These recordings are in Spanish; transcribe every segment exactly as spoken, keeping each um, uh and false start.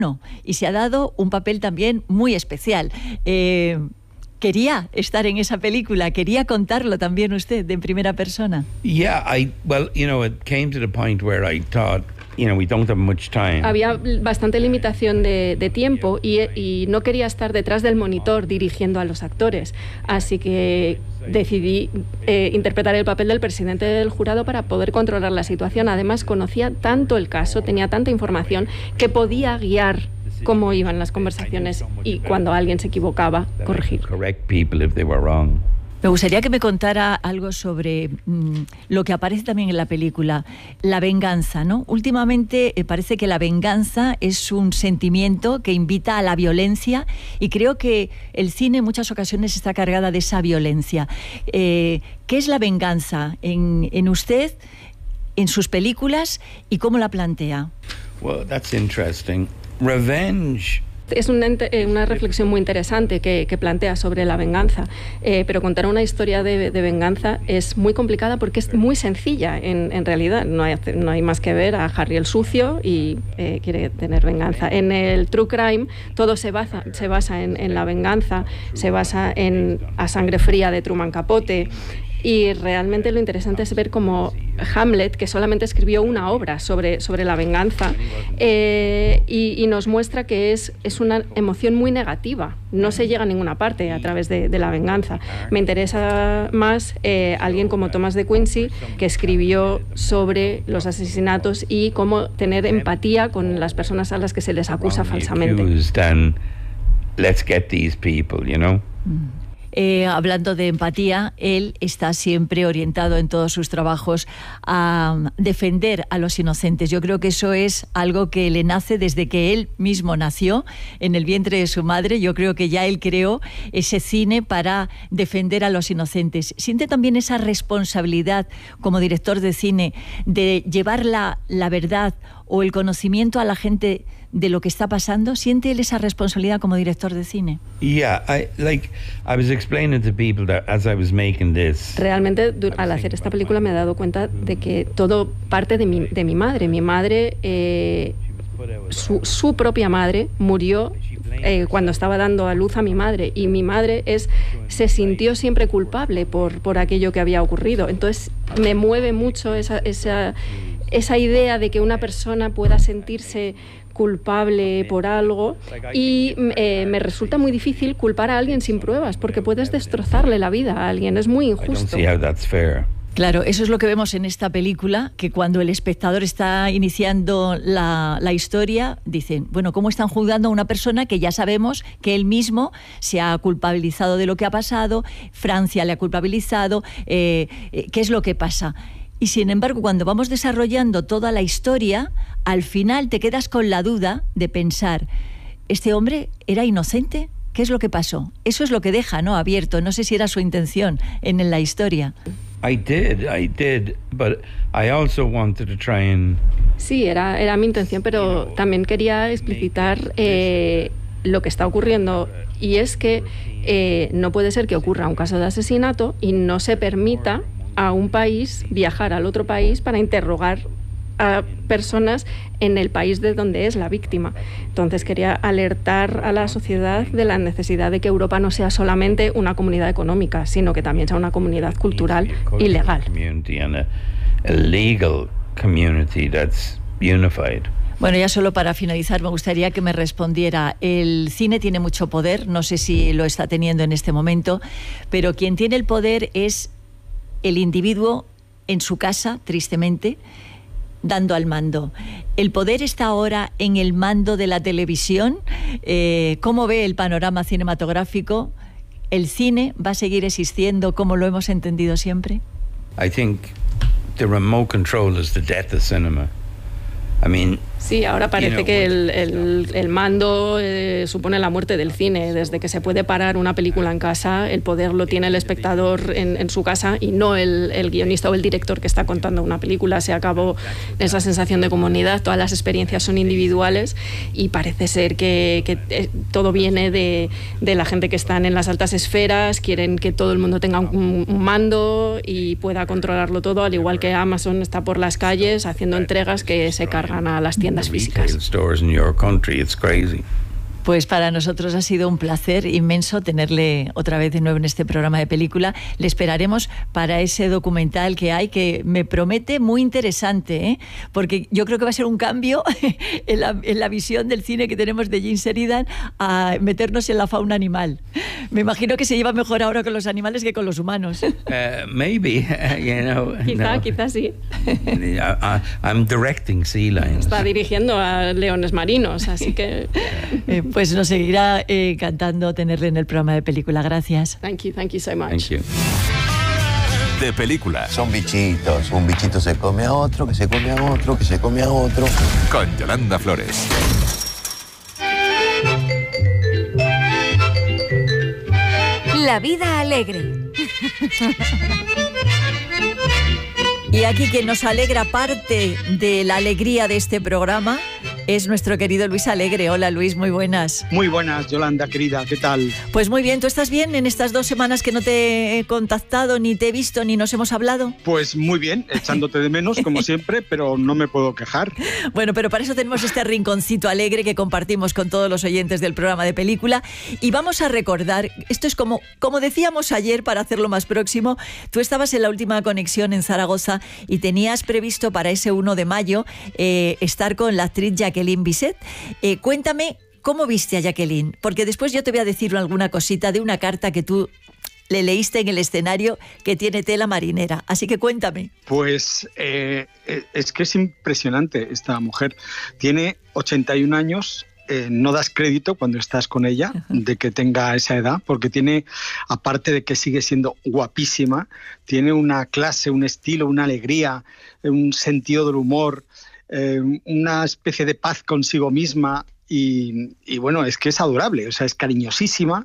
y se ha dado un papel también muy especial. Eh, quería estar en esa película, quería contarlo también usted de primera persona. Yeah, I well, you know, it came to the point where I thought, you know, we don't have much time. Había bastante limitación de, de tiempo y, y no quería estar detrás del monitor dirigiendo a los actores, así que decidí eh, interpretar el papel del presidente del jurado para poder controlar la situación. Además, conocía tanto el caso, tenía tanta información que podía guiar cómo iban las conversaciones y cuando alguien se equivocaba, corregir. Me gustaría que me contara algo sobre mmm, lo que aparece también en la película, la venganza, ¿no? Últimamente eh, parece que la venganza es un sentimiento que invita a la violencia y creo que el cine en muchas ocasiones está cargada de esa violencia. Eh, ¿Qué es la venganza en, en usted, en sus películas y cómo la plantea? Well, that's interesting. Revenge. Es una, una reflexión muy interesante que, que plantea sobre la venganza, eh, pero contar una historia de, de venganza es muy complicada porque es muy sencilla en, en realidad. No hay, no hay más que ver a Harry el sucio y eh, quiere tener venganza. En el True Crime todo se basa, se basa en, en la venganza, se basa en A sangre fría de Truman Capote. Y realmente lo interesante es ver cómo Hamlet, que solamente escribió una obra sobre, sobre la venganza, eh, y, y nos muestra que es, es una emoción muy negativa. No se llega a ninguna parte a través de, de la venganza. Me interesa más eh, alguien como Thomas de Quincey, que escribió sobre los asesinatos y cómo tener empatía con las personas a las que se les acusa falsamente. Let's get these people, you know? Mm. Eh, hablando de empatía, él está siempre orientado en todos sus trabajos a defender a los inocentes. Yo creo que eso es algo que le nace desde que él mismo nació en el vientre de su madre. Yo creo que ya él creó ese cine para defender a los inocentes. ¿Siente también esa responsabilidad como director de cine de llevar la, la verdad o el conocimiento a la gente de lo que está pasando? ¿Siente él esa responsabilidad como director de cine? Yeah, I like I was explaining to people that as I was making this. Realmente al hacer esta película me he dado cuenta de que todo parte de mi de mi madre. Mi madre eh, su, su propia madre murió eh, cuando estaba dando a luz a mi madre, y mi madre es se sintió siempre culpable por por aquello que había ocurrido. Entonces me mueve mucho esa esa esa idea de que una persona pueda sentirse culpable por algo, y eh, me resulta muy difícil culpar a alguien sin pruebas, porque puedes destrozarle la vida a alguien, es muy injusto. Claro, eso es lo que vemos en esta película, que cuando el espectador está iniciando la, la historia, dicen, bueno, ¿cómo están juzgando a una persona que ya sabemos que él mismo se ha culpabilizado de lo que ha pasado, Francia le ha culpabilizado, eh, eh, ¿qué es lo que pasa? Y sin embargo, cuando vamos desarrollando toda la historia, al final te quedas con la duda de pensar, ¿este hombre era inocente? ¿Qué es lo que pasó? Eso es lo que deja, ¿no?, abierto. No sé si era su intención en la historia. I did, I did, but I also wanted to try and... Sí, era, era mi intención, pero también quería explicitar eh, lo que está ocurriendo, y es que eh, no puede ser que ocurra un caso de asesinato y no se permita a un país viajar al otro país para interrogar a personas en el país de donde es la víctima. Entonces quería alertar a la sociedad de la necesidad de que Europa no sea solamente una comunidad económica, sino que también sea una comunidad cultural y legal. Bueno, ya solo para finalizar me gustaría que me respondiera, el cine tiene mucho poder, no sé si lo está teniendo en este momento, pero quien tiene el poder es el individuo en su casa, tristemente, dando al mando. ¿El poder está ahora en el mando de la televisión? Eh, ¿Cómo ve el panorama cinematográfico? ¿El cine va a seguir existiendo como lo hemos entendido siempre? I think the remote control is the death of cinema. I mean, sí, ahora parece que el, el, el mando eh, supone la muerte del cine. Desde que se puede parar una película en casa, el poder lo tiene el espectador en, en su casa y no el, el guionista o el director que está contando una película. Se acabó esa sensación de comunidad, todas las experiencias son individuales, y parece ser que, que eh, todo viene de, de la gente que están en las altas esferas, quieren que todo el mundo tenga un, un mando y pueda controlarlo todo, al igual que Amazon está por las calles haciendo entregas que se cargan a las tiendas tiendas físicas. Pues para nosotros ha sido un placer inmenso tenerle otra vez de nuevo en este programa de película. Le esperaremos para ese documental que hay, que me promete muy interesante, ¿eh? Porque yo creo que va a ser un cambio en la, en la visión del cine que tenemos de Jim Sheridan a meternos en la fauna animal. Me imagino que se lleva mejor ahora con los animales que con los humanos. Uh, maybe, you know. Quizá, no. quizá sí. I, I'm directing sea lions. Está dirigiendo a leones marinos, así que... Eh, pues nos seguirá eh, encantando tenerle en el programa de película. Gracias. Thank you, thank you so much. Thank you. De película. Son bichitos. Un bichito se come a otro, que se come a otro, que se come a otro. Con Yolanda Flores. La vida alegre. Y aquí quien nos alegra parte de la alegría de este programa es nuestro querido Luis Alegre. Hola Luis, muy buenas. Muy buenas, Yolanda, querida, ¿qué tal? Pues muy bien, ¿tú estás bien en estas dos semanas que no te he contactado, ni te he visto, ni nos hemos hablado? Pues muy bien, echándote de menos, como siempre, pero no me puedo quejar. Bueno, pero para eso tenemos este rinconcito alegre que compartimos con todos los oyentes del programa de película. Y vamos a recordar, esto es como, como decíamos ayer, para hacerlo más próximo, tú estabas en la última conexión en Zaragoza y tenías previsto para ese uno de mayo eh, estar con la actriz Jacqueline Bisset. Eh, cuéntame, ¿cómo viste a Jacqueline? Porque después yo te voy a decir alguna cosita de una carta que tú le leíste en el escenario que tiene tela marinera. Así que cuéntame. Pues eh, es que es impresionante esta mujer. Tiene ochenta y un años. Eh, no das crédito cuando estás con ella de que tenga esa edad, porque tiene, aparte de que sigue siendo guapísima, tiene una clase, un estilo, una alegría, un sentido del humor, eh, una especie de paz consigo misma. Y, y bueno, es que es adorable, o sea, es cariñosísima.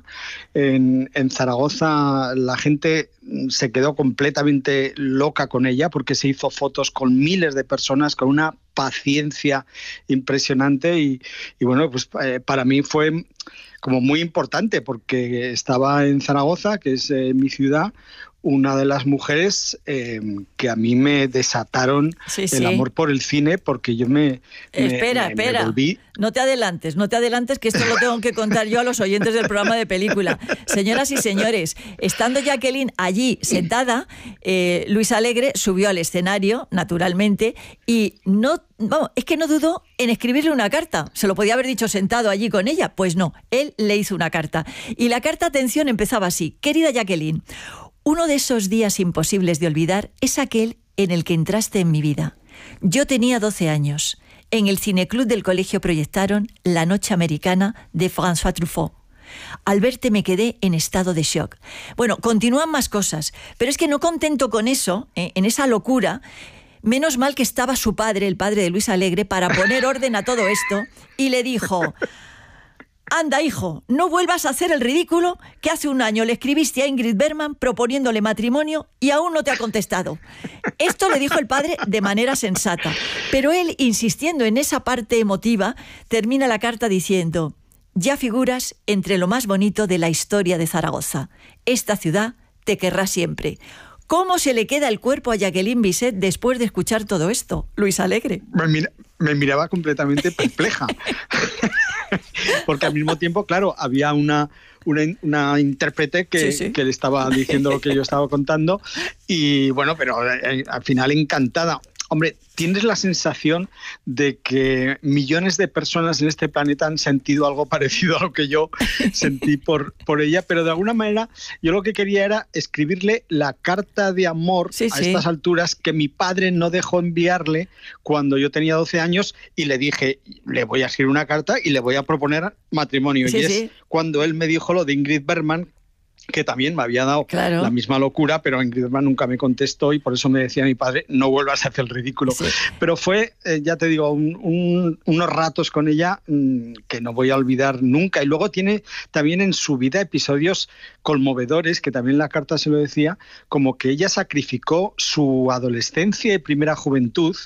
En, en Zaragoza la gente se quedó completamente loca con ella porque se hizo fotos con miles de personas, con una paciencia impresionante y, y bueno, pues eh, para mí fue como muy importante porque estaba en Zaragoza, que es eh, mi ciudad, una de las mujeres eh, que a mí me desataron sí, el sí. amor por el cine, porque yo me, espera, me, me, espera. me volví... No te adelantes, no te adelantes, que esto lo tengo que contar yo a los oyentes del programa de película. Señoras y señores, estando Jacqueline allí sentada, eh, Luis Alegre subió al escenario, naturalmente, y no, vamos, es que no dudó en escribirle una carta. Se lo podía haber dicho sentado allí con ella, pues no, él le hizo una carta. Y la carta, atención, empezaba así: querida Jacqueline, uno de esos días imposibles de olvidar es aquel en el que entraste en mi vida. Yo tenía doce años. En el cineclub del colegio proyectaron La noche americana de François Truffaut. Al verte me quedé en estado de shock. Bueno, continúan más cosas, pero es que no contento con eso, eh, en esa locura, menos mal que estaba su padre, el padre de Luis Alegre, para poner orden a todo esto, y le dijo: anda, hijo, no vuelvas a hacer el ridículo que hace un año le escribiste a Ingrid Bergman proponiéndole matrimonio y aún no te ha contestado. Esto le dijo el padre de manera sensata, pero él, insistiendo en esa parte emotiva, termina la carta diciendo: ya figuras entre lo más bonito de la historia de Zaragoza. Esta ciudad te querrá siempre. ¿Cómo se le queda el cuerpo a Jacqueline Bisset después de escuchar todo esto, Luis Alegre? Me, mira, me miraba completamente perpleja. Porque al mismo tiempo, claro, había una, una, una intérprete que, sí, sí. que le estaba diciendo lo que yo estaba contando y bueno, pero eh, al final encantada. Hombre, tienes la sensación de que millones de personas en este planeta han sentido algo parecido a lo que yo sentí por, por ella, pero de alguna manera yo lo que quería era escribirle la carta de amor sí, a sí. estas alturas que mi padre no dejó enviarle cuando yo tenía doce años y le dije, le voy a escribir una carta y le voy a proponer matrimonio. Sí, y es sí. cuando él me dijo lo de Ingrid Bergman, que también me había dado claro. la misma locura, pero Ingrid Bergman nunca me contestó y por eso me decía mi padre, no vuelvas a hacer el ridículo. Sí. Pero fue, eh, ya te digo, un, un, unos ratos con ella mmm, que no voy a olvidar nunca. Y luego tiene también en su vida episodios conmovedores, que también la carta se lo decía, como que ella sacrificó su adolescencia y primera juventud,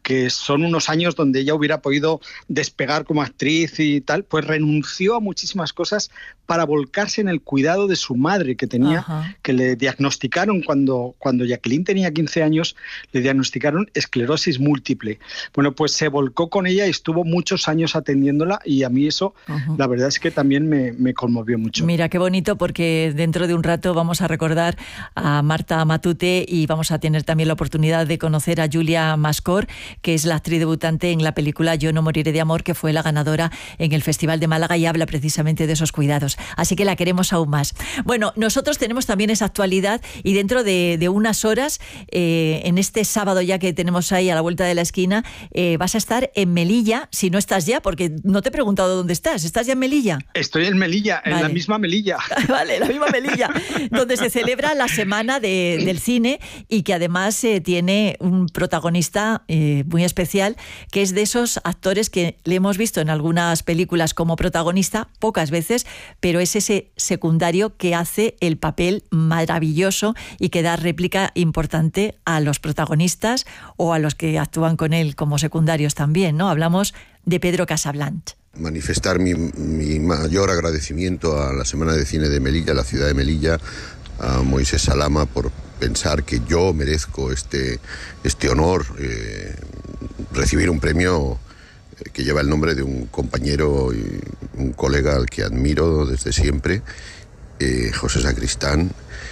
que son unos años donde ella hubiera podido despegar como actriz y tal, pues renunció a muchísimas cosas para volcarse en el cuidado de su madre, que tenía, Ajá. que le diagnosticaron cuando, cuando Jacqueline tenía quince años, le diagnosticaron esclerosis múltiple. Bueno, pues se volcó con ella y estuvo muchos años atendiéndola, y a mí eso, Ajá. la verdad es que también me, me conmovió mucho. Mira, qué bonito, porque dentro de un rato vamos a recordar a Marta Matute y vamos a tener también la oportunidad de conocer a Julia Mascor, que es la actriz debutante en la película Yo no moriré de amor, que fue la ganadora en el Festival de Málaga, y habla precisamente de esos cuidados. Así que la queremos aún más. Bueno, nosotros tenemos también esa actualidad, y dentro de, de unas horas, eh, en este sábado ya que tenemos ahí a la vuelta de la esquina, eh, vas a estar en Melilla, si no estás ya, porque no te he preguntado dónde estás. ¿Estás ya en Melilla? Estoy en Melilla, vale. en la misma Melilla. Vale, la misma Melilla, donde se celebra la Semana de, del Cine, y que además eh, tiene un protagonista eh, muy especial, que es de esos actores que le hemos visto en algunas películas como protagonista, pocas veces, pero es ese secundario que hace el papel maravilloso y que da réplica importante a los protagonistas o a los que actúan con él como secundarios también, ¿no? Hablamos de Pedro Casablanch. Manifestar mi, mi mayor agradecimiento a la Semana de Cine de Melilla, a la ciudad de Melilla, a Moisés Salama, por pensar que yo merezco este, este honor, eh, recibir un premio que lleva el nombre de un compañero y un colega al que admiro desde siempre, eh, José Sacristán.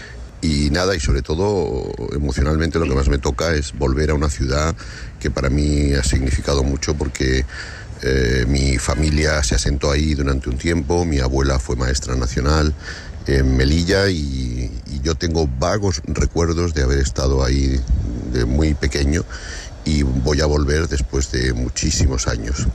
Y nada, y sobre todo emocionalmente lo que más me toca es volver a una ciudad que para mí ha significado mucho, porque eh, mi familia se asentó ahí durante un tiempo, mi abuela fue maestra nacional en Melilla, y, y yo tengo vagos recuerdos de haber estado ahí de muy pequeño, y voy a volver después de muchísimos años.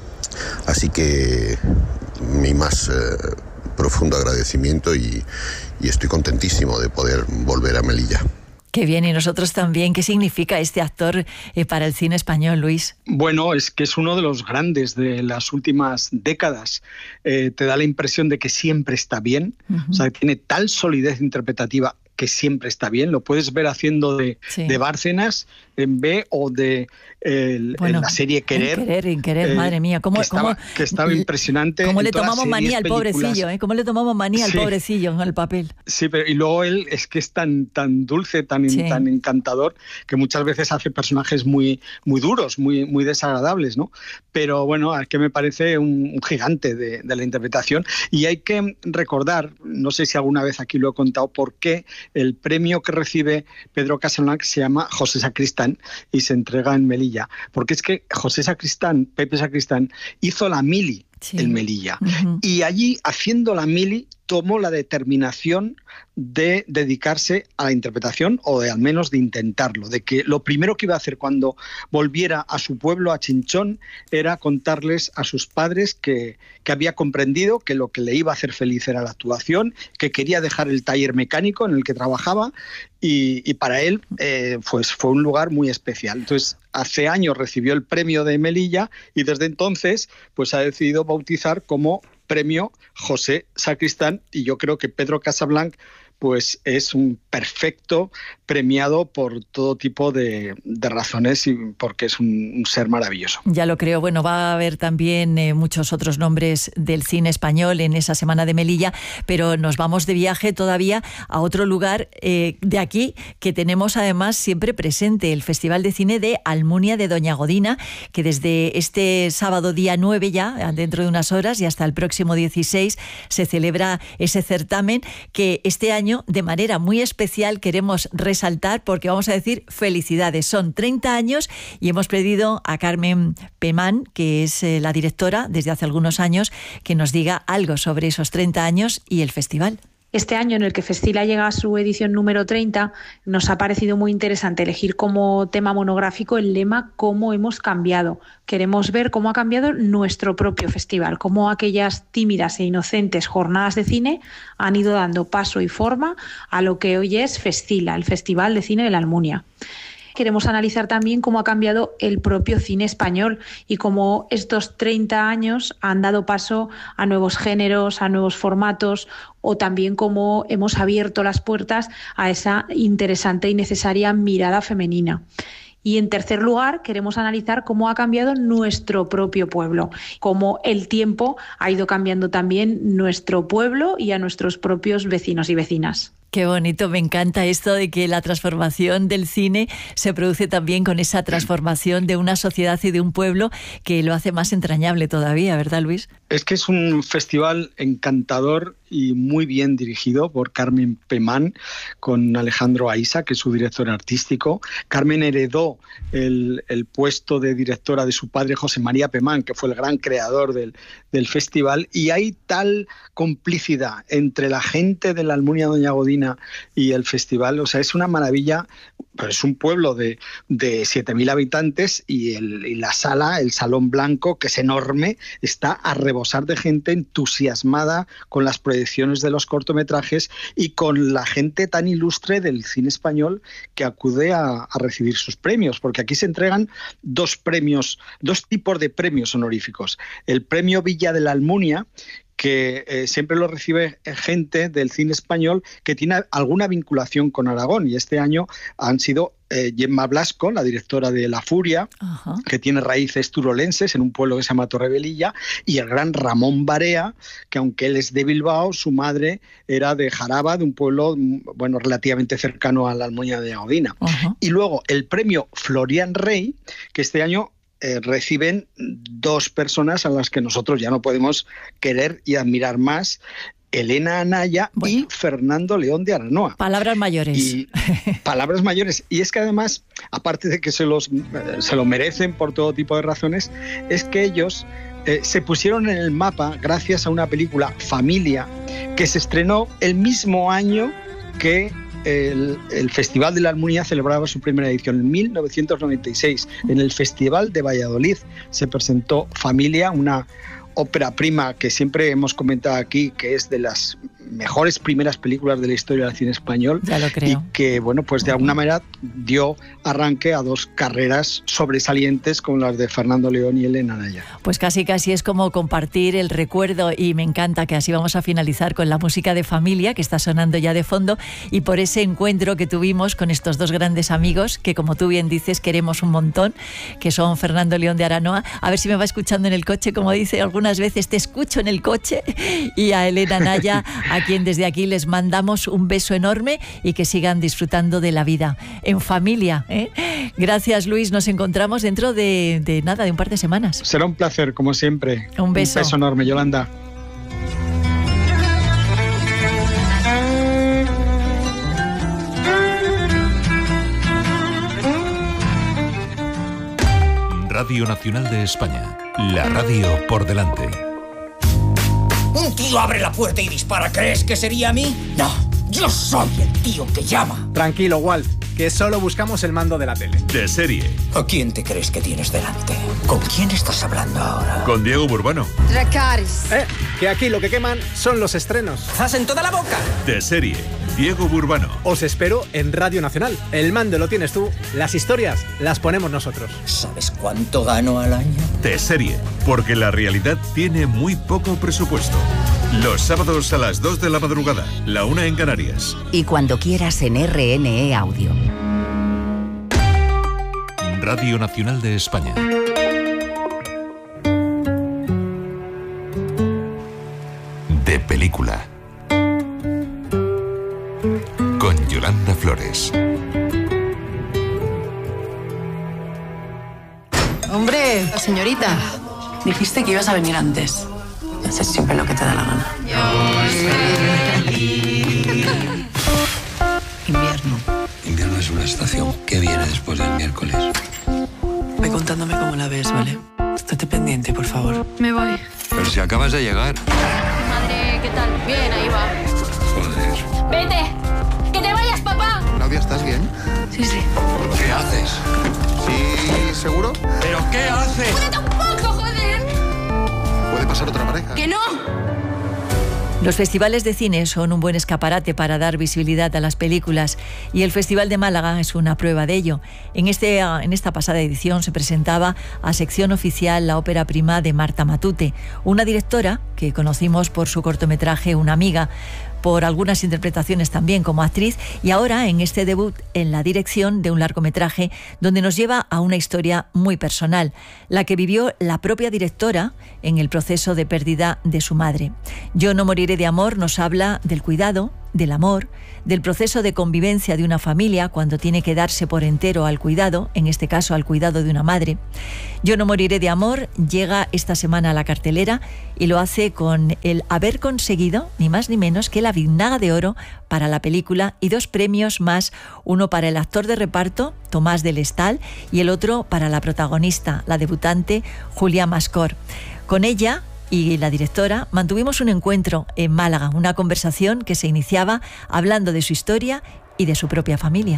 Así que mi más eh, profundo agradecimiento, y, y estoy contentísimo de poder volver a Melilla. Qué bien, y nosotros también. ¿Qué significa este actor eh, para el cine español, Luis? Bueno, es que es uno de los grandes de las últimas décadas. Eh, te da la impresión de que siempre está bien, uh-huh. o sea, tiene tal solidez interpretativa que siempre está bien. Lo puedes ver haciendo de, sí. de Bárcenas en B, o de eh, bueno, en la serie Querer. En Querer, en Querer, eh, madre mía. ¿Cómo, que, estaba, cómo, que estaba impresionante. ¿Cómo le tomamos manía al películas. pobrecillo? ¿eh? ¿Cómo le tomamos manía sí. al pobrecillo en el papel? Sí, pero y luego él es que es tan, tan dulce, tan, sí. tan encantador, que muchas veces hace personajes muy, muy duros, muy, muy desagradables, ¿no? Pero bueno, que me parece un, un gigante de, de la interpretación. Y hay que recordar, no sé si alguna vez aquí lo he contado, por qué el premio que recibe Pedro Casablanch se llama José Sacristán y se entrega en Melilla. Porque es que José Sacristán, Pepe Sacristán, hizo la mili sí. en Melilla. Uh-huh. Y allí, haciendo la mili, tomó la determinación de dedicarse a la interpretación, o de al menos de intentarlo, de que lo primero que iba a hacer cuando volviera a su pueblo, a Chinchón, era contarles a sus padres que, que había comprendido que lo que le iba a hacer feliz era la actuación, que quería dejar el taller mecánico en el que trabajaba, y, y para él eh, pues fue un lugar muy especial. Entonces, hace años recibió el premio de Melilla, y desde entonces pues ha decidido bautizar como Premio José Sacristán, y yo creo que Pedro Casablanch pues es un perfecto premiado por todo tipo de, de razones, y porque es un, un ser maravilloso. Ya lo creo. Bueno, va a haber también eh, muchos otros nombres del cine español en esa Semana de Melilla, pero nos vamos de viaje todavía a otro lugar eh, de aquí, que tenemos además siempre presente, el Festival de Cine de Almunia de Doña Godina, que desde este sábado día nueve, ya dentro de unas horas, y hasta el próximo dieciséis se celebra ese certamen, que este año de manera muy especial queremos resaltar, porque vamos a decir felicidades. Son treinta años y hemos pedido a Carmen Pemán, que es eh, la directora desde hace algunos años, que nos diga algo sobre esos treinta años y el festival. Este año, en el que Festila llega a su edición número treinta, nos ha parecido muy interesante elegir como tema monográfico el lema "Cómo hemos cambiado". Queremos ver cómo ha cambiado nuestro propio festival, cómo aquellas tímidas e inocentes jornadas de cine han ido dando paso y forma a lo que hoy es Festila, el Festival de Cine de la Almunia. Queremos analizar también cómo ha cambiado el propio cine español y cómo estos treinta años han dado paso a nuevos géneros, a nuevos formatos, o también cómo hemos abierto las puertas a esa interesante y necesaria mirada femenina. Y en tercer lugar, queremos analizar cómo ha cambiado nuestro propio pueblo, cómo el tiempo ha ido cambiando también nuestro pueblo y a nuestros propios vecinos y vecinas. Qué bonito, me encanta esto de que la transformación del cine se produce también con esa transformación de una sociedad y de un pueblo que lo hace más entrañable todavía, ¿verdad, Luis? Es que es un festival encantador y muy bien dirigido por Carmen Pemán, con Alejandro Aiza, que es su director artístico. Carmen heredó el, el puesto de directora de su padre José María Pemán, que fue el gran creador del, del festival, y hay tal complicidad entre la gente de la Almunia Doña Godina y el festival. O sea, es una maravilla. Pero es un pueblo de, de siete mil habitantes y, el, y la sala, el Salón Blanco, que es enorme, está a rebosar de gente entusiasmada con las proyecciones de los cortometrajes y con la gente tan ilustre del cine español que acude a, a recibir sus premios, porque aquí se entregan dos premios, dos tipos de premios honoríficos. El premio Villa de la Almunia, que eh, siempre lo recibe gente del cine español que tiene alguna vinculación con Aragón, y este año han sido eh, Gemma Blasco, la directora de La Furia, Ajá. que tiene raíces turolenses en un pueblo que se llama Torrevelilla, y el gran Ramón Barea, que aunque él es de Bilbao, su madre era de Jaraba, de un pueblo bueno relativamente cercano a la Almunia de Godina. Ajá. Y luego el premio Florian Rey, que este año Eh, reciben dos personas a las que nosotros ya no podemos querer y admirar más: Elena Anaya bueno. y Fernando León de Aranoa. Palabras mayores. Y, palabras mayores. Y es que además, aparte de que se, los, eh, se lo merecen por todo tipo de razones, es que ellos eh, se pusieron en el mapa gracias a una película, Familia, que se estrenó el mismo año que El, el Festival de la Almunia celebraba su primera edición en mil novecientos noventa y seis. En el Festival de Valladolid se presentó Familia, una ópera prima que siempre hemos comentado aquí, que es de las mejores primeras películas de la historia del cine español. Ya lo creo. Y que, bueno, pues de alguna manera dio arranque a dos carreras sobresalientes como las de Fernando León y Elena Anaya. Pues casi casi es como compartir el recuerdo, y me encanta que así vamos a finalizar con la música de Familia, que está sonando ya de fondo, y por ese encuentro que tuvimos con estos dos grandes amigos que, como tú bien dices, queremos un montón, que son Fernando León de Aranoa. A ver si me va escuchando en el coche, como dice algunas veces, te escucho en el coche, y a Elena Anaya, a quien desde aquí les mandamos un beso enorme y que sigan disfrutando de la vida en familia, ¿eh? Gracias, Luis. Nos encontramos dentro de, de nada, de un par de semanas. Será un placer, como siempre. Un beso. Un beso enorme, Yolanda. Radio Nacional de España. La radio por delante. Un tío abre la puerta y dispara. ¿Crees que sería a mí? No, yo soy el tío que llama. Tranquilo, Walt, que solo buscamos el mando de la tele. De serie. ¿A quién te crees que tienes delante? ¿Con quién estás hablando ahora? Con Diego Burbano. Dracarys. Eh, que aquí lo que queman son los estrenos. ¡Haz en toda la boca! De serie. Diego Burbano. Os espero en Radio Nacional. El mando lo tienes tú, las historias las ponemos nosotros. ¿Sabes cuánto gano al año? De serie, porque la realidad tiene muy poco presupuesto. Los sábados a las dos de la madrugada, la una en Canarias. Y cuando quieras en R N E Audio. Radio Nacional de España. De película. Con Yolanda Flores. Hombre, señorita, dijiste que ibas a venir antes. Haces siempre lo que te da la gana. Invierno. Invierno es una estación que viene después del miércoles. Ve contándome cómo la ves, ¿vale? Estate pendiente, por favor. Me voy. Pero si acabas de llegar. Madre, ¿qué tal? Bien, ahí va. Joder. ¡Vete! ¡Que te vayas, papá! Claudia, ¿estás bien? Sí, sí. ¿Qué haces? ¿Sí, seguro? ¿Pero qué haces? ¡Muévete un poco, joder! ¿Puede pasar otra pareja? ¡Que no! Los festivales de cine son un buen escaparate para dar visibilidad a las películas, y el Festival de Málaga es una prueba de ello. En, este, en esta pasada edición se presentaba a sección oficial la ópera prima de Marta Matute, una directora que conocimos por su cortometraje Una amiga. por algunas interpretaciones también como actriz, y ahora en este debut en la dirección de un largometraje donde nos lleva a una historia muy personal, la que vivió la propia directora en el proceso de pérdida de su madre. Yo no moriré de amor nos habla del cuidado, del amor, del proceso de convivencia de una familia cuando tiene que darse por entero al cuidado, en este caso al cuidado de una madre. Yo no moriré de amor llega esta semana a la cartelera y lo hace con el haber conseguido ni más ni menos que la Biznaga de Oro para la película y dos premios más, uno para el actor de reparto, Tomás del Estal, y el otro para la protagonista, la debutante Julia Mascor. Con ella y la directora mantuvimos un encuentro en Málaga, una conversación que se iniciaba hablando de su historia y de su propia familia.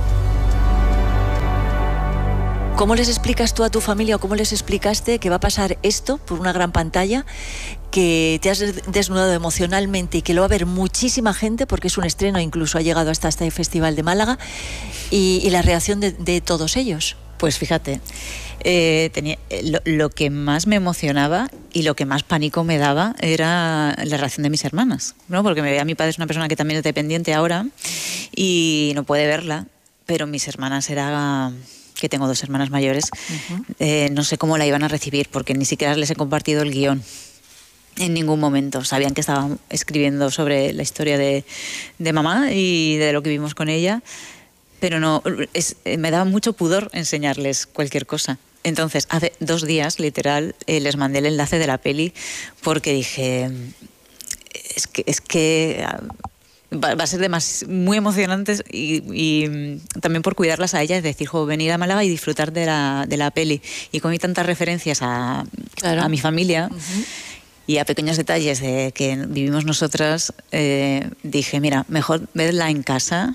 ¿Cómo les explicas tú a tu familia o cómo les explicaste que va a pasar esto por una gran pantalla, que te has desnudado emocionalmente y que lo va a ver muchísima gente porque es un estreno, incluso ha llegado hasta este Festival de Málaga, y, y la reacción de, de todos ellos? Pues fíjate, eh, tenía, lo, lo que más me emocionaba y lo que más pánico me daba era la reacción de mis hermanas, ¿no? Porque me veía, mi padre es una persona que también es dependiente ahora y no puede verla, pero mis hermanas era... que tengo dos hermanas mayores, uh-huh. eh, no sé cómo la iban a recibir porque ni siquiera les he compartido el guión en ningún momento. Sabían que estaba escribiendo sobre la historia de, de mamá y de lo que vivimos con ella, pero no, es, me daba mucho pudor enseñarles cualquier cosa. Entonces, hace dos días, literal, eh, les mandé el enlace de la peli porque dije, es que... Es que va a ser demas, muy emocionante y, y también por cuidarlas a ellas, es decir, jo, venir a Málaga y disfrutar de la, de la peli. Y con tantas referencias a, claro. a mi familia uh-huh. y a pequeños detalles de que vivimos nosotras, eh, dije, mira, mejor verla en casa.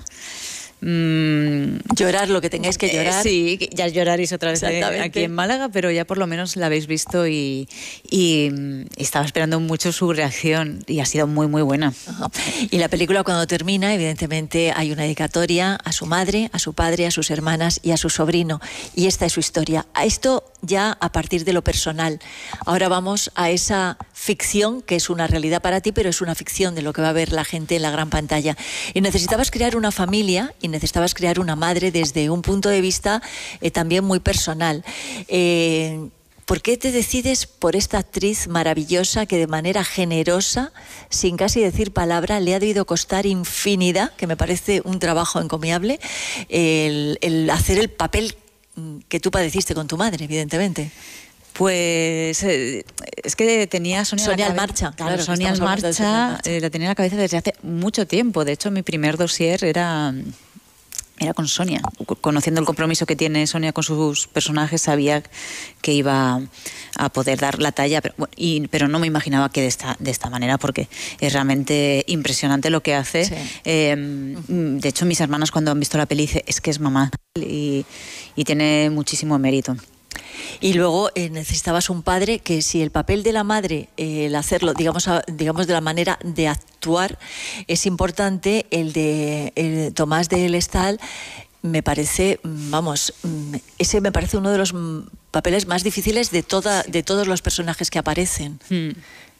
Mm, llorar lo que tengáis que llorar. Eh, sí, ya lloraréis otra vez aquí en Málaga, pero ya por lo menos la habéis visto y, y, y estaba esperando mucho su reacción y ha sido muy muy buena. Ajá. Y la película cuando termina, evidentemente hay una dedicatoria a su madre, a su padre, a sus hermanas y a su sobrino, y esta es su historia. A esto ya a partir de lo personal. Ahora vamos a esa ficción que es una realidad para ti, pero es una ficción de lo que va a ver la gente en la gran pantalla. Y necesitabas crear una familia y necesitabas crear una madre desde un punto de vista eh, también muy personal. Eh, ¿Por qué te decides por esta actriz maravillosa que de manera generosa, sin casi decir palabra, le ha debido costar infinidad, que me parece un trabajo encomiable, el, el hacer el papel que tú padeciste con tu madre, evidentemente? Pues eh, es que tenía Sonia, Sonia en en marcha. Claro, claro, Sonia en marcha, Sonia en marcha. Eh, la tenía en la cabeza desde hace mucho tiempo. De hecho, mi primer dossier era, era con Sonia. Conociendo el compromiso que tiene Sonia con sus personajes, sabía que iba a poder dar la talla, pero, y, pero no me imaginaba que de esta, de esta manera, porque es realmente impresionante lo que hace. Sí. Eh, uh-huh. De hecho, mis hermanas cuando han visto la peli dicen, es que es mamá y, y tiene muchísimo mérito. Y luego eh, necesitabas un padre que, si el papel de la madre, eh, el hacerlo, digamos, a, digamos de la manera de actuar, es importante, el de el Tomás del Estal, me parece, vamos, ese me parece uno de los papeles más difíciles de toda, de todos los personajes que aparecen. Hmm.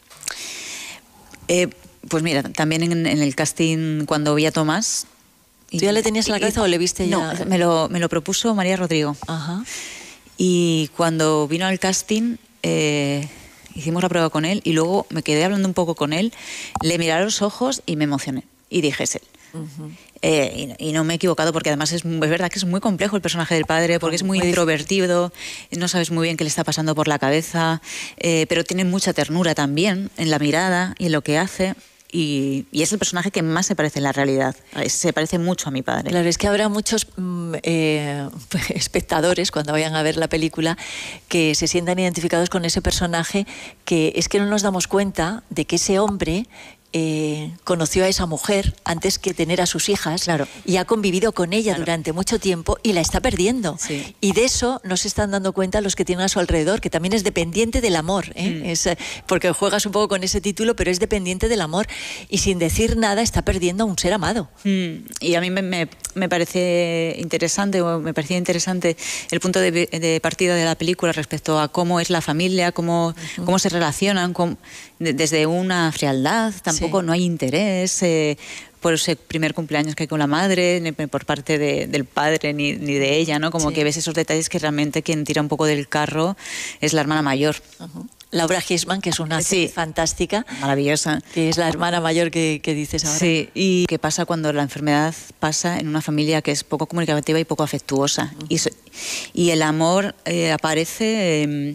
Eh, pues mira, también en, en el casting, cuando vi a Tomás... ¿Tú ya le tenías en la cabeza y, o le viste ya? No, me lo, me lo propuso María Rodrigo. Ajá. Y cuando vino al casting, eh, hicimos la prueba con él y luego me quedé hablando un poco con él, le miré a los ojos y me emocioné. Y dije, es él. Uh-huh. eh, y, y no me he equivocado, porque además es, es verdad que es muy complejo el personaje del padre, porque es muy, muy introvertido, no sabes muy bien qué le está pasando por la cabeza, eh, pero tiene mucha ternura también en la mirada y en lo que hace. Y, y es el personaje que más se parece en la realidad. Se parece mucho a mi padre. Claro, es que habrá muchos mm, eh, espectadores cuando vayan a ver la película que se sientan identificados con ese personaje, que es que no nos damos cuenta de que ese hombre Eh, conoció a esa mujer antes que tener a sus hijas, claro, y ha convivido con ella, claro, durante mucho tiempo y la está perdiendo. Sí. Y de eso no se están dando cuenta los que tienen a su alrededor, que también es dependiente del amor, ¿eh? Mm. Es, porque juegas un poco con ese título, pero es dependiente del amor y sin decir nada está perdiendo a un ser amado. Mm. Y a mí me, me, me parece interesante, o me parecía interesante el punto de, de partida de la película respecto a cómo es la familia, cómo, uh-huh, cómo se relacionan, cómo, de, desde una frialdad tan tampoco Sí. no hay interés eh, por ese primer cumpleaños que hay con la madre, ni por parte de, del padre ni, ni de ella, ¿no? Como Sí. que ves esos detalles que realmente quien tira un poco del carro es la hermana mayor. Uh-huh. Laura Hirschman, que es una actriz Sí. fantástica, Maravillosa. que es la hermana mayor que, que dices ahora. Sí, y qué pasa cuando la enfermedad pasa en una familia que es poco comunicativa y poco afectuosa. Uh-huh. y, so, y el amor eh, aparece... Eh,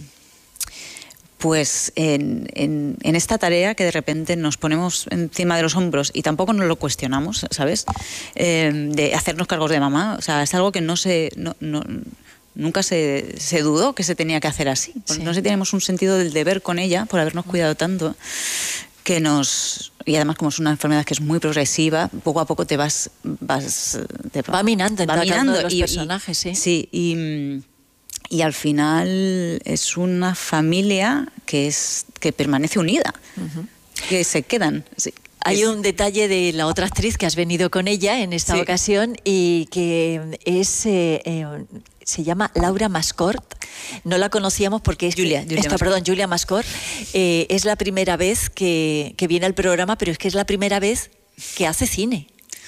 pues en, en, en esta tarea que de repente nos ponemos encima de los hombros y tampoco nos lo cuestionamos, ¿sabes? Eh, de hacernos cargos de mamá. O sea, es algo que no se... No, no, nunca se, se dudó que se tenía que hacer así. Sí. No sé, tenemos un sentido del deber con ella por habernos cuidado tanto que nos... Y además, como es una enfermedad que es muy progresiva, poco a poco te vas... vas te va minando en va cada minando uno de los y, personajes, sí. Y, sí, y... Y al final es una familia que es que permanece unida, uh-huh. que se quedan. Sí. Hay es... un detalle de la otra actriz que has venido con ella en esta sí. ocasión y que es eh, eh, se llama Laura Mascort. No la conocíamos porque es Julia, Julia esta, Mascort. perdón, Julia Mascort. Eh, es la primera vez que, que viene al programa, pero es que es la primera vez que hace cine.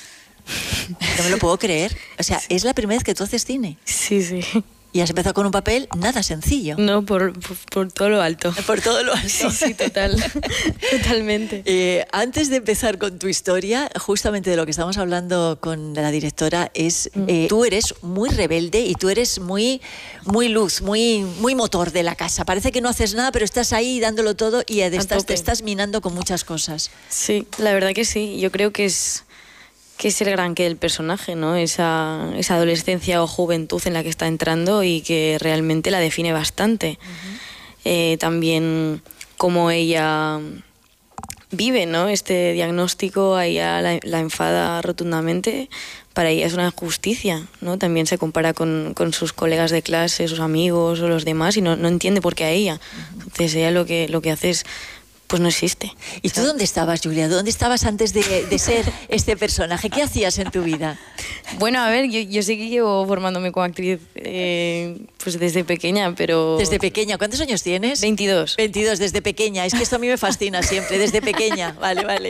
No me lo puedo creer. O sea, sí. es la primera vez que tú haces cine. Sí, sí. Y has empezado con un papel nada sencillo. No, por, por, por todo lo alto. Por todo lo alto. Sí, sí, total. Totalmente. Eh, antes de empezar con tu historia, justamente de lo que estamos hablando con la directora, es eh, tú eres muy rebelde y tú eres muy, muy luz, muy, muy motor de la casa. Parece que no haces nada, pero estás ahí dándolo todo y estás, te estás minando con muchas cosas. Sí, la verdad que sí. Yo creo que es... que es el gran que del personaje, ¿no? Esa, esa adolescencia o juventud en la que está entrando y que realmente la define bastante. Uh-huh. Eh, también cómo ella vive, ¿no? Este diagnóstico, a ella la, la enfada rotundamente. Para ella es una injusticia, ¿no? También se compara con, con sus colegas de clase, sus amigos o los demás y no, no entiende por qué a ella. Uh-huh. Entonces ella lo que, lo que hace es... pues no existe. ¿Y tú dónde estabas, Julia? ¿Dónde estabas antes de, de ser este personaje? ¿Qué hacías en tu vida? Bueno, a ver, yo, yo sí que llevo formándome como actriz eh, pues desde pequeña, pero... ¿Desde pequeña? ¿Cuántos años tienes? veintidós. veintidós, desde pequeña. Es que esto a mí me fascina siempre, desde pequeña. Vale, vale.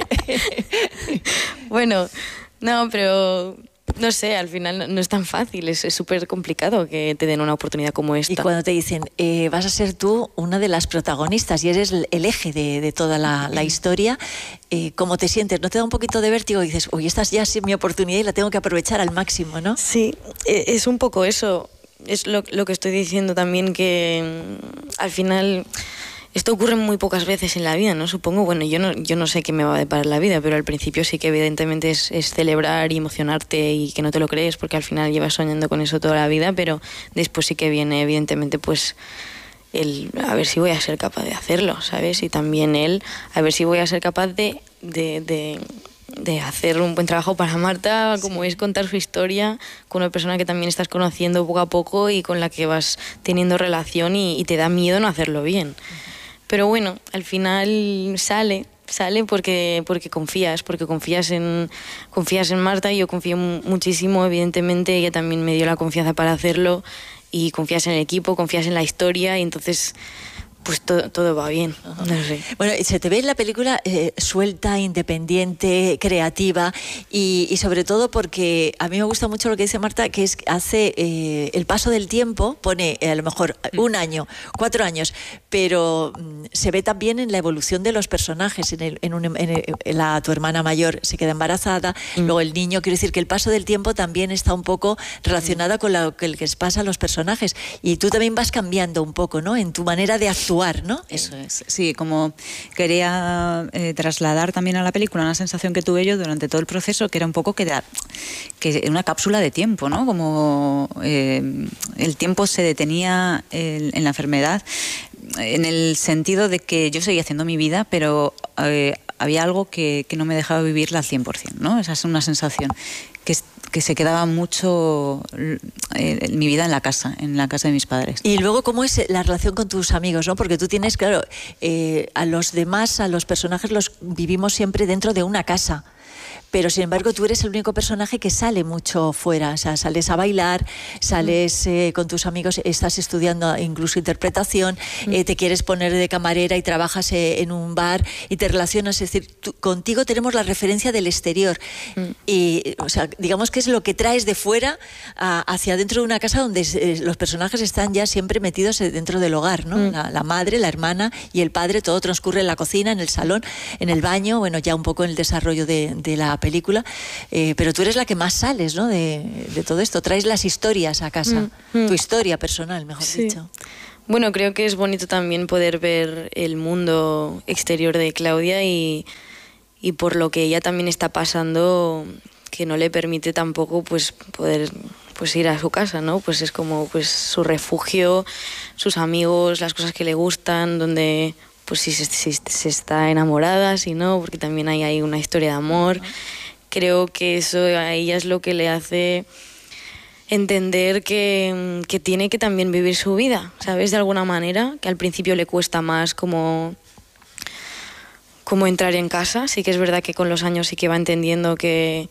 Bueno, no, pero... No sé, al final no es tan fácil, es súper complicado que te den una oportunidad como esta. Y cuando te dicen, eh, vas a ser tú una de las protagonistas y eres el eje de, de toda la, la historia, eh, ¿cómo te sientes? ¿No te da un poquito de vértigo? Y dices, uy, esta ya es mi oportunidad y la tengo que aprovechar al máximo, ¿no? Sí, es un poco eso. Es lo, lo que estoy diciendo también, que al final... Esto ocurre muy pocas veces en la vida, ¿no? Supongo, bueno, yo no, yo no sé qué me va a deparar la vida, pero al principio sí que evidentemente es, es celebrar y emocionarte y que no te lo crees, porque al final llevas soñando con eso toda la vida, pero después sí que viene evidentemente pues el a ver si voy a ser capaz de hacerlo, ¿sabes? Y también él, a ver si voy a ser capaz de, de, de, de hacer un buen trabajo para Marta, como sí. es contar su historia con una persona que también estás conociendo poco a poco y con la que vas teniendo relación y, y te da miedo no hacerlo bien. Uh-huh. Pero bueno, al final sale, sale porque, porque confías, porque confías en, confías en Marta y yo confío muchísimo, evidentemente ella también me dio la confianza para hacerlo y confías en el equipo, confías en la historia y entonces... pues todo, todo va bien. Uh-huh. No sé. Bueno, se te ve en la película eh, suelta, independiente, creativa y, y sobre todo porque a mí me gusta mucho lo que dice Marta, que es hace eh, el paso del tiempo, pone eh, a lo mejor un año, cuatro años, pero mm, se ve también en la evolución de los personajes. En, el, en, un, en, el, en la tu hermana mayor se queda embarazada, mm. luego el niño, quiero decir que el paso del tiempo también está un poco relacionado mm. con lo que les pasa a los personajes y tú también vas cambiando un poco, ¿no? En tu manera de actuar. ¿No? Eso es, sí, como quería eh, trasladar también a la película una sensación que tuve yo durante todo el proceso, que era un poco que era que una cápsula de tiempo, ¿no? Como eh, el tiempo se detenía en, en la enfermedad, en el sentido de que yo seguía haciendo mi vida, pero eh, había algo que, que no me dejaba vivirla al cien por ciento, ¿no? Esa es una sensación que que se quedaba mucho eh, mi vida en la casa, en la casa de mis padres. Y luego, ¿cómo es la relación con tus amigos, ¿no? Porque tú tienes, claro, eh, a los demás, a los personajes los vivimos siempre dentro de una casa. pero sin embargo tú eres el único personaje que sale mucho fuera, o sea, sales a bailar, sales eh, con tus amigos, estás estudiando incluso interpretación, eh, te quieres poner de camarera y trabajas eh, en un bar y te relacionas, es decir, tú, contigo tenemos la referencia del exterior y, o sea, digamos que es lo que traes de fuera a, hacia dentro de una casa donde eh, los personajes están ya siempre metidos dentro del hogar, ¿no? Mm. La, la madre, la hermana y el padre, todo transcurre en la cocina, en el salón, en el baño, bueno, ya un poco en el desarrollo de, de la película, eh, pero tú eres la que más sales, ¿no? De, de todo esto, traes las historias a casa, mm, mm. tu historia personal, mejor sí. dicho. Bueno, creo que es bonito también poder ver el mundo exterior de Claudia y, y por lo que ella también está pasando, que no le permite tampoco pues poder pues ir a su casa, ¿no? Pues es como pues su refugio, sus amigos, las cosas que le gustan, donde pues si se, si se está enamorada, si no, porque también hay, hay una historia de amor. Creo que eso a ella es lo que le hace entender que, que tiene que también vivir su vida, ¿sabes? De alguna manera, que al principio le cuesta más como, como entrar en casa. Sí que es verdad que con los años sí que va entendiendo que,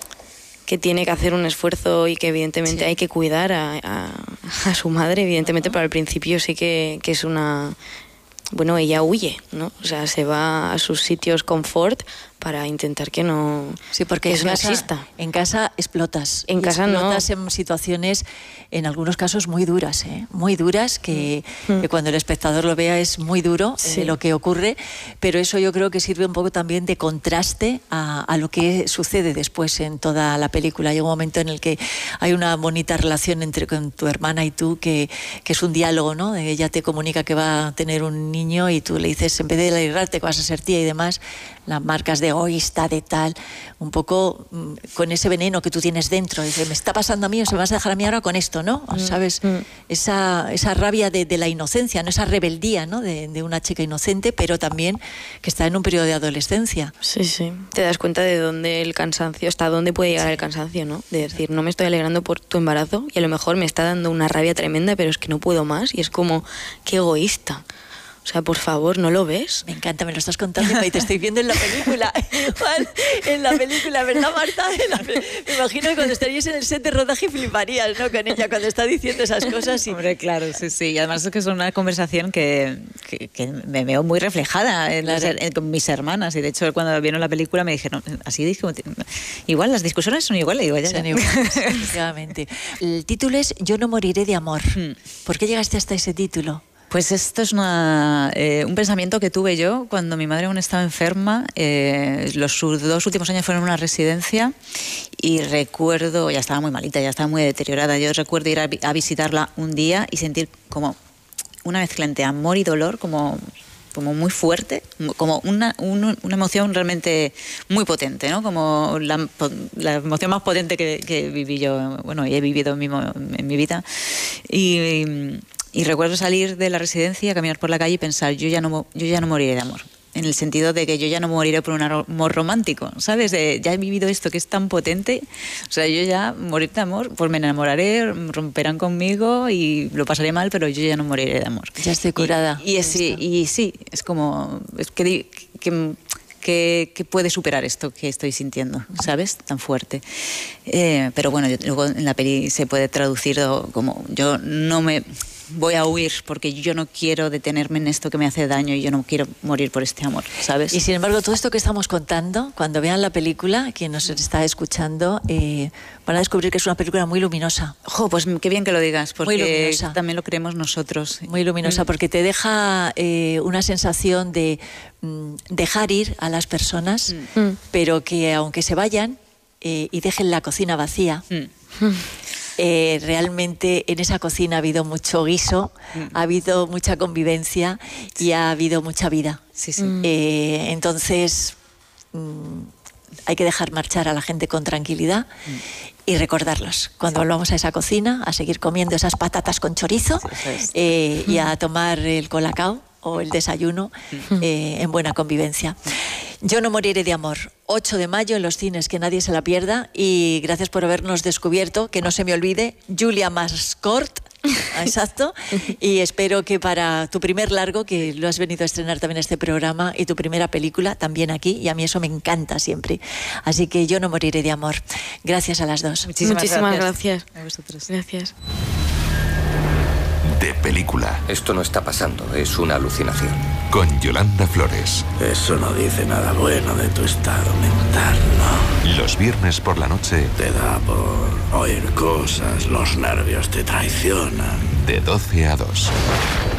que tiene que hacer un esfuerzo y que evidentemente sí. hay que cuidar a, a, a su madre, evidentemente, uh-huh. pero al principio sí que, que es una... Bueno, ella huye, ¿no? O sea, se va a sus sitios confort para intentar que no... Sí, porque que es en una casa, exista. En casa explotas. En casa explotas no. en situaciones, en algunos casos, muy duras, ¿eh? Muy duras, que, mm. que cuando el espectador lo vea es muy duro sí. eh, lo que ocurre, pero eso yo creo que sirve un poco también de contraste a, a lo que sucede después en toda la película. Llega un momento en el que hay una bonita relación entre con tu hermana y tú, que, que es un diálogo, ¿no? Ella te comunica que va a tener un niño y tú le dices, en vez de alegrarte que vas a ser tía y demás, las marcas de egoísta, de tal, un poco mm, con ese veneno que tú tienes dentro. Dice, me está pasando a mí o se me vas a dejar a mí ahora con esto, ¿no? Mm, ¿Sabes? Mm. Esa, esa rabia de, de la inocencia, ¿no? Esa rebeldía, ¿no? De, de una chica inocente, pero también que está en un periodo de adolescencia. Sí, sí. Te das cuenta de dónde el cansancio, hasta dónde puede llegar sí. el cansancio, ¿no? De decir, no me estoy alegrando por tu embarazo y a lo mejor me está dando una rabia tremenda, pero es que no puedo más y es como, qué egoísta. O sea, por favor, ¿no lo ves? Me encanta, me lo estás contando y te estoy viendo en la película. Igual, en la película, ¿verdad, Marta? La, me imagino que cuando estarías en el set de rodaje fliparías, ¿no? Con ella, cuando está diciendo esas cosas. Y... Hombre, claro, sí, sí. Y además es que es una conversación que, que, que me veo muy reflejada en, claro. en, con mis hermanas. Y de hecho, cuando vieron la película me dijeron, así dije, igual, las discusiones son iguales. Digo, ya, son ya. iguales, efectivamente. El título es Yo no moriré de amor. Hmm. ¿Por qué llegaste hasta ese título? Pues esto es una, eh, un pensamiento que tuve yo cuando mi madre aún estaba enferma. Eh, los dos últimos años fueron en una residencia y recuerdo, ya estaba muy malita, ya estaba muy deteriorada. Yo recuerdo ir a, a visitarla un día y sentir como una mezcla entre amor y dolor, como, como muy fuerte, como una, un, una emoción realmente muy potente, ¿no? Como la, la emoción más potente que, que viví yo, bueno, y he vivido en mi, en mi vida. Y... Y recuerdo salir de la residencia, caminar por la calle y pensar, yo ya no, yo ya no moriré de amor. En el sentido de que yo ya no moriré por un amor romántico, ¿sabes? De, ya he vivido esto que es tan potente. O sea, yo ya morir de amor, pues me enamoraré, romperán conmigo y lo pasaré mal, pero yo ya no moriré de amor. Ya estoy curada. Y, y, es, y, y sí, es como... Es que, que, que, que puede superar esto que estoy sintiendo, ¿sabes? Tan fuerte. Eh, pero bueno, yo, luego en la peli se puede traducir como yo no me... voy a huir porque yo no quiero detenerme en esto que me hace daño y yo no quiero morir por este amor, ¿sabes? Y sin embargo, todo esto que estamos contando, cuando vean la película, quien nos está escuchando, eh, van a descubrir que es una película muy luminosa. Jo, pues qué bien que lo digas, porque también lo creemos nosotros. Muy luminosa, mm. porque te deja eh, una sensación de mm, dejar ir a las personas, mm. pero que aunque se vayan eh, y dejen la cocina vacía... Mm. Eh, realmente en esa cocina ha habido mucho guiso, mm. ha habido mucha convivencia y ha habido mucha vida. Sí, sí. Mm. Eh, entonces mm, hay que dejar marchar a la gente con tranquilidad mm. y recordarlos. Cuando volvamos a esa cocina, a seguir comiendo esas patatas con chorizo sí, es. eh, y a tomar el colacao o el desayuno eh, en buena convivencia. Yo no moriré de amor. ocho de mayo en los cines, que nadie se la pierda. Y gracias por habernos descubierto, que no se me olvide, Julia Mascort Exacto. Y espero que para tu primer largo, que lo has venido a estrenar también en este programa, y tu primera película también aquí, y a mí eso me encanta siempre. Así que yo no moriré de amor. Gracias a las dos. Muchísimas, Muchísimas gracias. gracias. A vosotros. Gracias. De película. Esto no está pasando, es una alucinación. Con Yolanda Flores. Eso no dice nada bueno de tu estado mental, ¿no? Los viernes por la noche. Te da por oír cosas, los nervios te traicionan. De doce a dos.